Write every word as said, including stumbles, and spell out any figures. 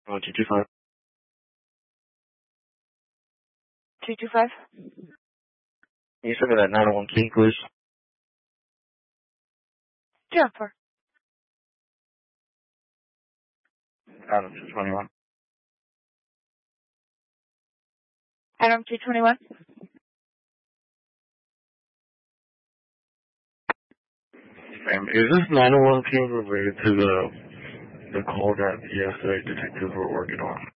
Uh, two two five. two two five? Can you send me that nine oh one key, please? Jennifer. Adam two twenty-one. Adam two twenty-one? Um, is this nine oh one key related to the the call that the S A detectives were working on?